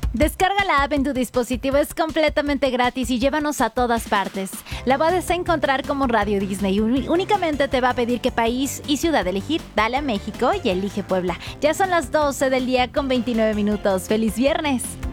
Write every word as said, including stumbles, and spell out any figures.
Descarga la app en tu dispositivo, es completamente gratis y llévanos a todas partes. La vas a encontrar como Radio Disney. Únicamente te va a pedir qué país y ciudad elegir. Dale a México y elige Puebla. Ya son las doce del día con veintinueve minutos. ¡Feliz viernes!